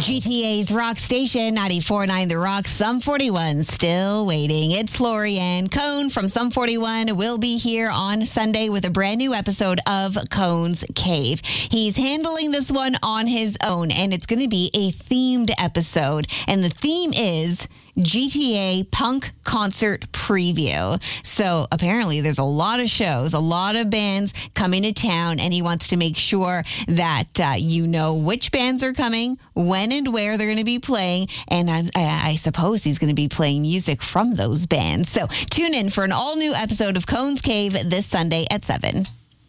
GTA's Rock Station, 94.9 The Rock, Sum 41, still waiting. It's Lorianne. Cone from Sum 41 will be here on Sunday with a brand new episode of Cone's Cave. He's handling this one on his own, and it's going to be a themed episode. And the theme is GTA Punk Concert Preview. So apparently there's a lot of shows, a lot of bands coming to town, and he wants to make sure that you know which bands are coming, when and where they're going to be playing, and I suppose he's going to be playing music from those bands. So tune in for an all-new episode of Cone's Cave this Sunday at 7.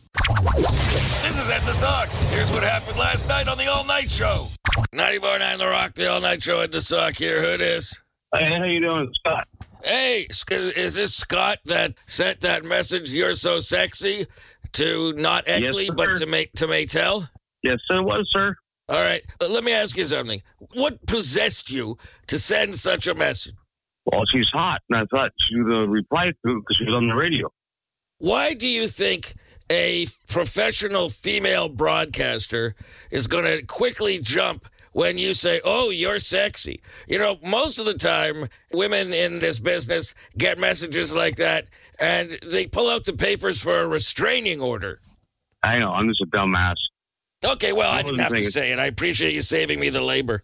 This is Ed the Sock. Here's what happened last night on the All Night Show. 94.9 The Rock, the All Night Show. Ed the Sock here. Who it is? Hey, how you doing, Scott? Hey, is this Scott that sent that message, "You're so sexy," to not Eckley, yes, but to Maytel? Yes, it was, sir. All right. Let me ask you something. What possessed you to send such a message? Well, she's hot, and I thought she would reply to it because she was on the radio. Why do you think a professional female broadcaster is going to quickly jump when you say, "Oh, you're sexy"? You know, most of the time, women in this business get messages like that, and they pull out the papers for a restraining order. I know, I'm just a dumbass. Okay, well, I didn't have to say it. I appreciate you saving me the labor.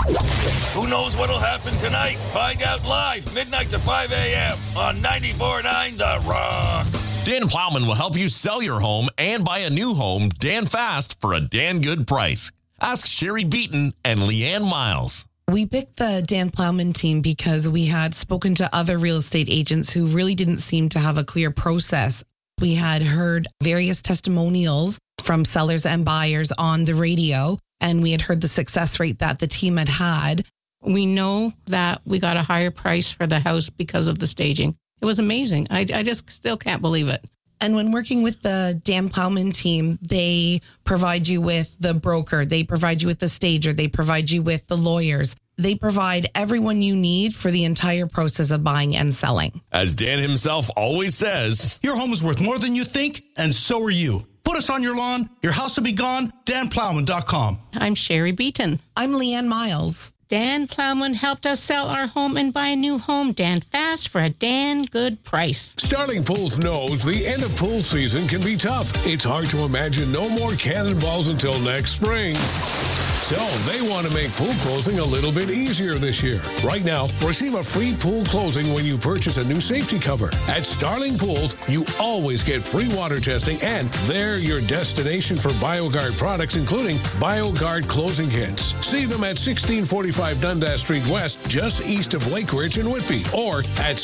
Who knows what'll happen tonight? Find out live, midnight to 5 a.m. on 94.9 The Rock. Dan Plowman will help you sell your home and buy a new home Dan fast for a Dan good price. Ask Sherry Beaton and Leanne Miles. We picked the Dan Plowman team because we had spoken to other real estate agents who really didn't seem to have a clear process. We had heard various testimonials from sellers and buyers on the radio, and we had heard the success rate that the team had had. We know that we got a higher price for the house because of the staging. It was amazing. I just still can't believe it. And when working with the Dan Plowman team, they provide you with the broker, they provide you with the stager, they provide you with the lawyers. They provide everyone you need for the entire process of buying and selling. As Dan himself always says, your home is worth more than you think, and so are you. Put us on your lawn, your house will be gone, danplowman.com. I'm Sherry Beaton. I'm Leanne Miles. Dan Plowman helped us sell our home and buy a new home, Dan fast, for a Dan good price. Starling Pools knows the end of pool season can be tough. It's hard to imagine no more cannonballs until next spring. So they want to make pool closing a little bit easier this year. Right now, receive a free pool closing when you purchase a new safety cover. At Starling Pools, you always get free water testing, and they're your destination for BioGuard products, including BioGuard closing kits. See them at 1645 Dundas Street West, just east of Lake Ridge and Whitby, or at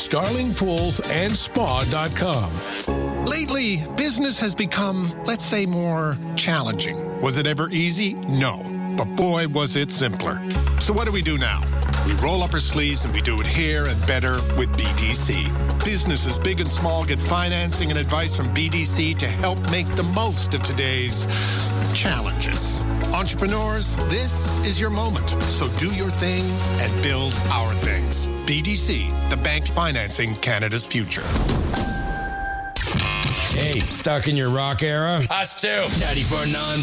starlingpoolsandspa.com. Lately, business has become, let's say, more challenging. Was it ever easy? No. But boy, was it simpler. So what do we do now? We roll up our sleeves and we do it here and better with BDC. Businesses big and small get financing and advice from BDC to help make the most of today's challenges. Entrepreneurs, this is your moment. So do your thing and build our things. BDC, the bank financing Canada's future. Hey, stuck in your rock era? Us too. 94.9